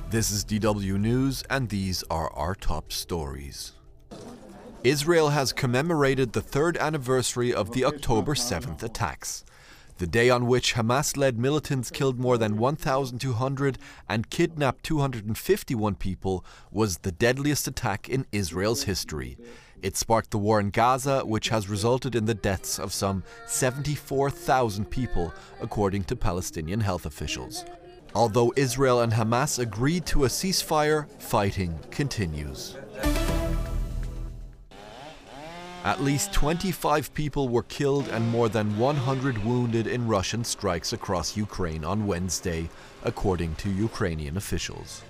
This is DW News, and these are our top stories. Israel has commemorated the third anniversary of the October 7th attacks, the day on which Hamas-led militants killed more than 1,200 and kidnapped 251 people was the deadliest attack in Israel's history. It sparked the war in Gaza, which has resulted in the deaths of some 74,000 people, according to Palestinian health officials. Although Israel and Hamas agreed to a ceasefire, fighting continues. At least 25 people were killed and more than 100 wounded in Russian strikes across Ukraine on Wednesday, according to Ukrainian officials.